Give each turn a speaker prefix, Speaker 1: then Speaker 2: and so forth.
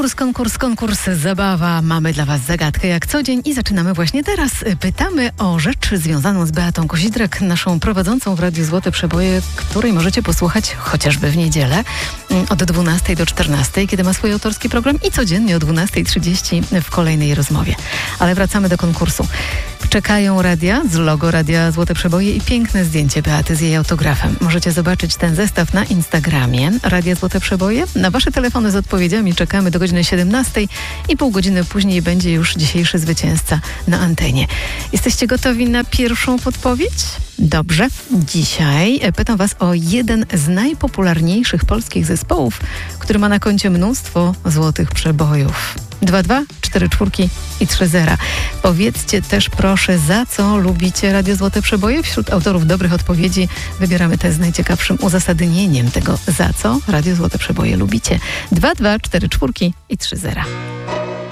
Speaker 1: Konkurs, zabawa. Mamy dla Was zagadkę jak co dzień i zaczynamy właśnie teraz. Pytamy o rzecz związaną z Beatą Kozidrak, naszą prowadzącą w Radiu Złote Przeboje, której możecie posłuchać chociażby w niedzielę od 12 do 14, kiedy ma swój autorski program i codziennie o 12:30 w kolejnej rozmowie. Ale wracamy do konkursu. Czekają radia z logo Radia Złote Przeboje i piękne zdjęcie Beaty z jej autografem. Możecie zobaczyć ten zestaw na Instagramie Radia Złote Przeboje. Na Wasze telefony z odpowiedziami czekamy do godziny 17 i pół godziny później będzie już dzisiejszy zwycięzca na antenie. Jesteście gotowi na pierwszą podpowiedź? Dobrze. Dzisiaj pytam Was o jeden z najpopularniejszych polskich zespołów, który ma na koncie mnóstwo złotych przebojów. 2-2, 4-4 i 3-0. Powiedzcie też proszę, za co lubicie Radio Złote Przeboje? Wśród autorów dobrych odpowiedzi wybieramy te z najciekawszym uzasadnieniem tego, za co Radio Złote Przeboje lubicie. 2-2, 4-4 i 3-0.